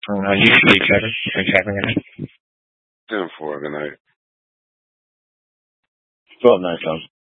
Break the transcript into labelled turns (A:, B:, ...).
A: You see each other. Thanks for having me.
B: 10-4. Good night.
A: 12 nights,